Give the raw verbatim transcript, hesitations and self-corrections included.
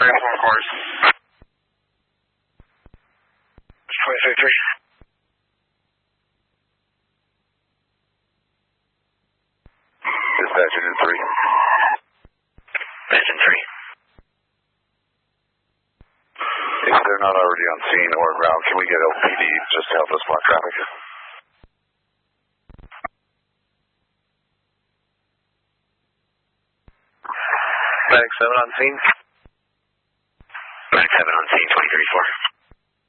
Very four quarters. twenty-three three. Dispatch engine three. Engine three. If they're not already on scene or ground, can we get L P D just to help us block traffic? Medic seven on scene. Medic seven on scene, twenty-three four.